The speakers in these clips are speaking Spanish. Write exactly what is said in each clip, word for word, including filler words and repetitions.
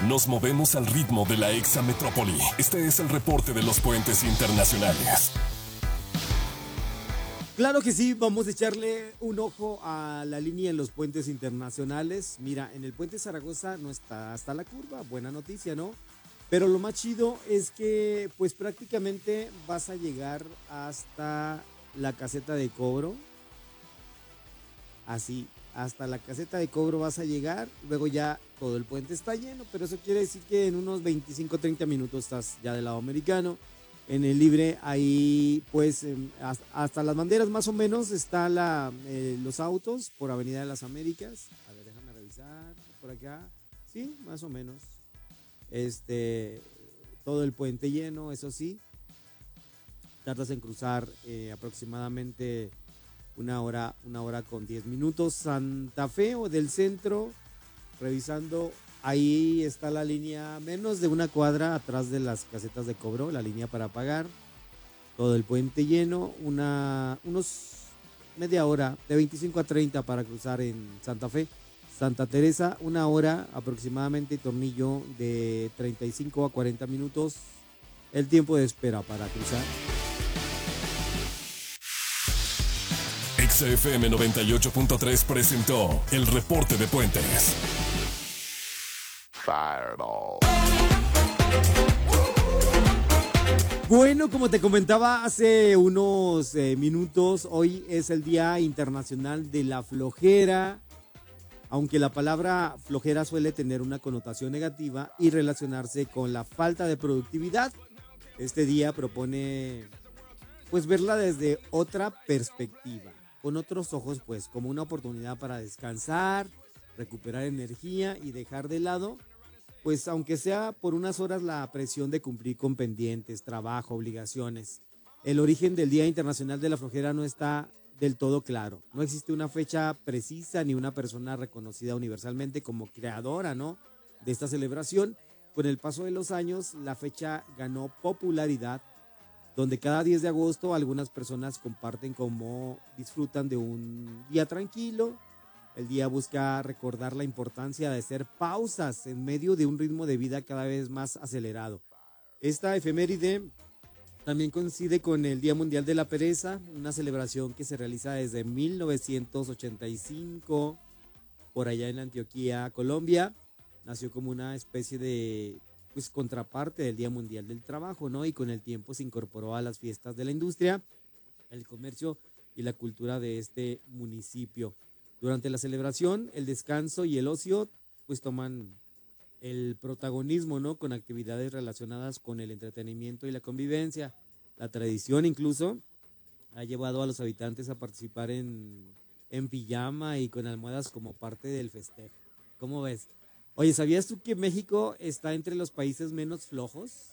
Nos movemos al ritmo de la exametrópoli. Este es el reporte de los puentes internacionales. Claro que sí, vamos a echarle un ojo a la línea en los puentes internacionales. Mira, en el puente Zaragoza no está hasta la curva, buena noticia, ¿no? Pero lo más chido es que pues prácticamente vas a llegar hasta la caseta de cobro. Así, hasta la caseta de cobro vas a llegar, luego ya todo el puente está lleno, pero eso quiere decir que en unos veinticinco a treinta minutos estás ya del lado americano. En el libre, ahí pues eh, hasta, hasta las banderas más o menos está la, eh, los autos por Avenida de las Américas. A ver, déjame revisar por acá. Sí, más o menos. Este, todo el puente lleno, eso sí. Tardas en cruzar eh, aproximadamente una hora, una hora con diez minutos. Santa Fe o del centro, revisando. Ahí está la línea, menos de una cuadra atrás de las casetas de cobro, la línea para pagar. Todo el puente lleno, una, unos media hora, de veinticinco a treinta para cruzar en Santa Fe. Santa Teresa, una hora aproximadamente, Tornillo de treinta y cinco a cuarenta minutos. El tiempo de espera para cruzar. X F M noventa y ocho punto tres presentó el reporte de puentes. Fireball. Bueno, como te comentaba hace unos eh, minutos, hoy es el Día Internacional de la Flojera, aunque la palabra flojera suele tener una connotación negativa y relacionarse con la falta de productividad. Este día propone pues verla desde otra perspectiva, con otros ojos, pues como una oportunidad para descansar, recuperar energía y dejar de lado, pues aunque sea por unas horas, la presión de cumplir con pendientes, trabajo, obligaciones. El origen del Día Internacional de la Flojera no está del todo claro. No existe una fecha precisa ni una persona reconocida universalmente como creadora, ¿no?, de esta celebración. Con el paso de los años, la fecha ganó popularidad, donde cada diez de agosto algunas personas comparten cómo disfrutan de un día tranquilo. El día busca recordar la importancia de hacer pausas en medio de un ritmo de vida cada vez más acelerado. Esta efeméride también coincide con el Día Mundial de la Pereza, una celebración que se realiza desde mil novecientos ochenta y cinco por allá en Antioquia, Colombia. Nació como una especie de pues, contraparte del Día Mundial del Trabajo, ¿no? Y con el tiempo se incorporó a las fiestas de la industria, el comercio y la cultura de este municipio. Durante la celebración, el descanso y el ocio pues toman el protagonismo, ¿no?, con actividades relacionadas con el entretenimiento y la convivencia. La tradición incluso ha llevado a los habitantes a participar en, en pijama y con almohadas como parte del festejo. ¿Cómo ves? Oye, ¿sabías tú que México está entre los países menos flojos?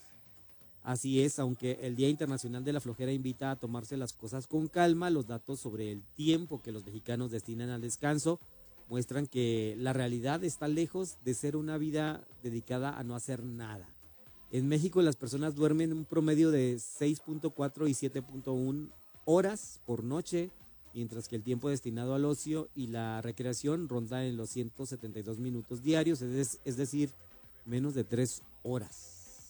Así es, aunque el Día Internacional de la Flojera invita a tomarse las cosas con calma, los datos sobre el tiempo que los mexicanos destinan al descanso muestran que la realidad está lejos de ser una vida dedicada a no hacer nada. En México las personas duermen un promedio de seis punto cuatro y siete punto uno horas por noche, mientras que el tiempo destinado al ocio y la recreación ronda en los ciento setenta y dos minutos diarios, es, es decir, menos de tres horas.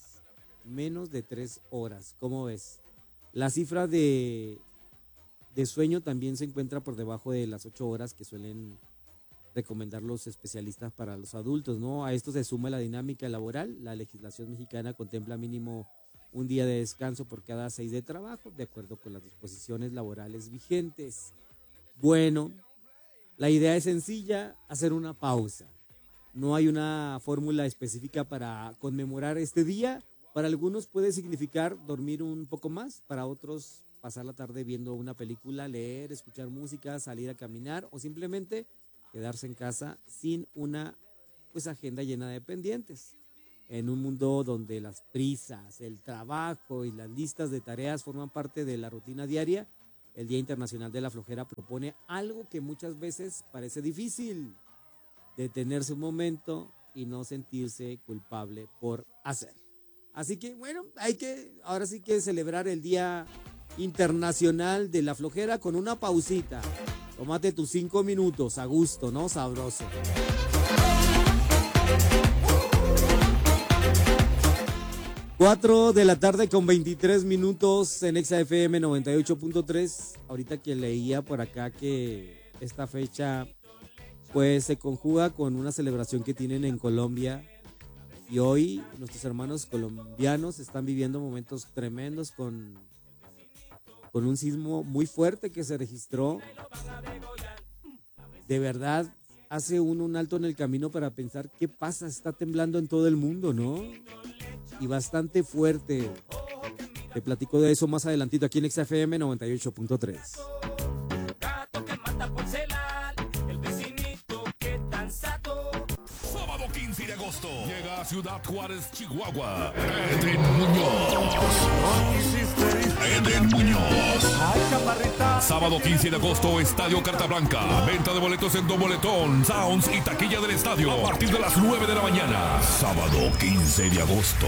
Menos de tres horas, ¿cómo ves? La cifra de, de sueño también se encuentra por debajo de las ocho horas que suelen recomendar los especialistas para los adultos, ¿no? A esto se suma la dinámica laboral. La legislación mexicana contempla mínimo un día de descanso por cada seis de trabajo, de acuerdo con las disposiciones laborales vigentes. Bueno, la idea es sencilla, hacer una pausa. No hay una fórmula específica para conmemorar este día. Para algunos puede significar dormir un poco más, para otros pasar la tarde viendo una película, leer, escuchar música, salir a caminar o simplemente quedarse en casa sin una pues, agenda llena de pendientes. En un mundo donde las prisas, el trabajo y las listas de tareas forman parte de la rutina diaria, el Día Internacional de la Flojera propone algo que muchas veces parece difícil: detenerse un momento y no sentirse culpable por hacer. Así que bueno, hay que, ahora sí que celebrar el Día Internacional de la Flojera con una pausita. Tómate tus cinco minutos a gusto, ¿no? Sabroso. cuatro de la tarde con veintitrés minutos en Exa F M noventa y ocho punto tres. Ahorita que leía por acá que esta fecha pues se conjuga con una celebración que tienen en Colombia. Y hoy nuestros hermanos colombianos están viviendo momentos tremendos con, con un sismo muy fuerte que se registró. De verdad, hace uno un alto en el camino para pensar qué pasa, está temblando en todo el mundo, ¿no? Y bastante fuerte. Te platico de eso más adelantito aquí en X F M noventa y ocho punto tres. Sábado quince de agosto llega a Ciudad Juárez, Chihuahua. Eden Muñoz. Eden Muñoz. Sábado quince de agosto, Estadio Carta Blanca. Venta de boletos en Doboletón, Sounds y taquilla del estadio a partir de las nueve de la mañana. Sábado quince de agosto.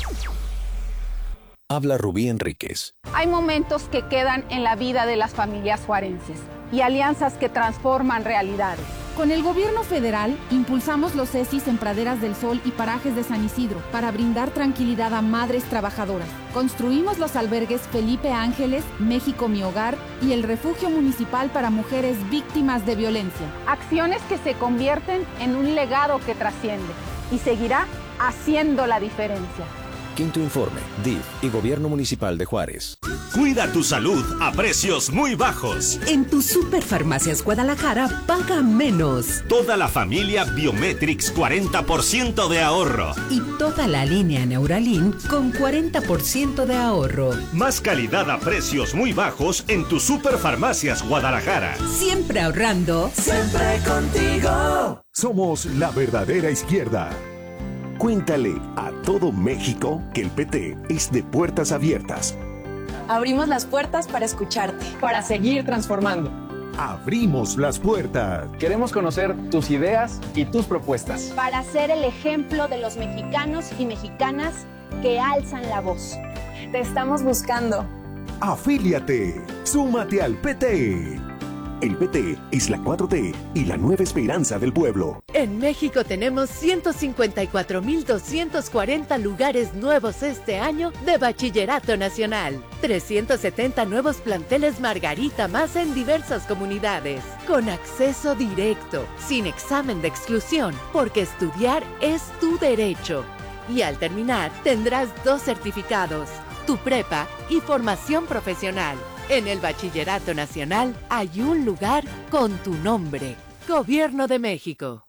Habla Rubí Enríquez. Hay momentos que quedan en la vida de las familias juarenses y alianzas que transforman realidades. Con el gobierno federal, impulsamos los CECIS en Praderas del Sol y parajes de San Isidro para brindar tranquilidad a madres trabajadoras. Construimos los albergues Felipe Ángeles, México Mi Hogar y el refugio municipal para mujeres víctimas de violencia. Acciones que se convierten en un legado que trasciende y seguirá haciendo la diferencia. Quinto Informe, D I F y Gobierno Municipal de Juárez. Cuida tu salud a precios muy bajos. En tu Superfarmacias Guadalajara paga menos. Toda la familia Biometrix cuarenta por ciento de ahorro. Y toda la línea Neuralin con cuarenta por ciento de ahorro. Más calidad a precios muy bajos en tu Superfarmacias Guadalajara. Siempre ahorrando. Siempre contigo. Somos la verdadera izquierda. Cuéntale a todo México que el P T es de puertas abiertas. Abrimos las puertas para escucharte. Para seguir transformando. Abrimos las puertas. Queremos conocer tus ideas y tus propuestas. Para ser el ejemplo de los mexicanos y mexicanas que alzan la voz. Te estamos buscando. Afíliate. Súmate al P T. El P T es la cuatro T y la nueva esperanza del pueblo. En México tenemos ciento cincuenta y cuatro mil doscientos cuarenta lugares nuevos este año de Bachillerato Nacional. trescientos setenta nuevos planteles Margarita más en diversas comunidades. Con acceso directo, sin examen de exclusión, porque estudiar es tu derecho. Y al terminar tendrás dos certificados, tu prepa y formación profesional. En el Bachillerato Nacional hay un lugar con tu nombre. Gobierno de México.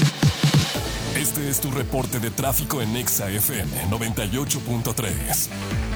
Este es tu reporte de tráfico en Exa F M noventa y ocho punto tres.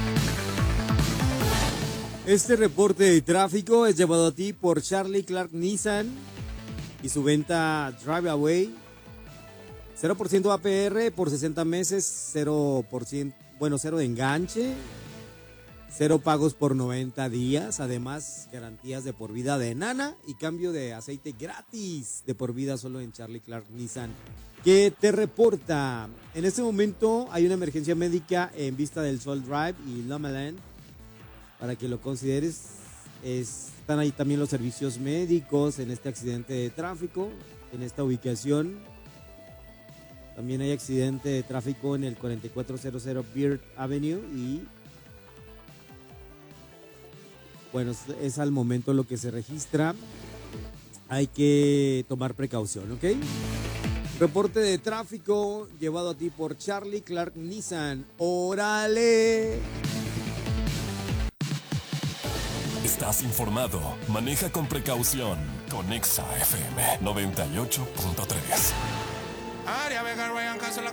Este reporte de tráfico es llevado a ti por Charlie Clark Nissan y su venta Drive Away. cero por ciento A P R por sesenta meses, cero por ciento, bueno, cero de enganche. Cero pagos por noventa días, además garantías de por vida de Nana y cambio de aceite gratis de por vida solo en Charlie Clark Nissan. ¿Qué te reporta? En este momento hay una emergencia médica en Vista del Sol Drive y Lomaland. Para que lo consideres, están ahí también los servicios médicos en este accidente de tráfico, en esta ubicación. También hay accidente de tráfico en el cuarenta y cuatro cero cero Beard Avenue y bueno, es al momento lo que se registra. Hay que tomar precaución, ¿ok? Reporte de tráfico llevado a ti por Charlie Clark Nissan. ¡Órale! Estás informado. Maneja con precaución. Con Exa F M noventa y ocho punto tres.